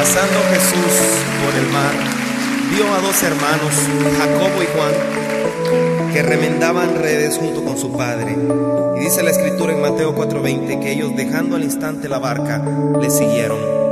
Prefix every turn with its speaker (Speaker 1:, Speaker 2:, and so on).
Speaker 1: Pasando Jesús por el mar, vio a dos hermanos, Jacobo y Juan, que remendaban redes junto con su padre. Y dice la escritura en Mateo 4:20 que ellos, dejando al instante la barca, le siguieron.